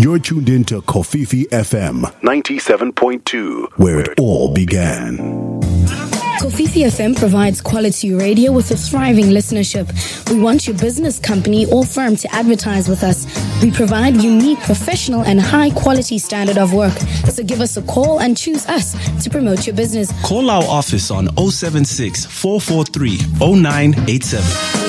You're tuned into Kofifi FM 97.2, where it all began. Kofifi FM provides quality radio with a thriving listenership. We want your business, company, or firm to advertise with us. We provide unique, professional, and high-quality standard of work. So give us a call and choose us to promote your business. Call our office on 076 443 0987.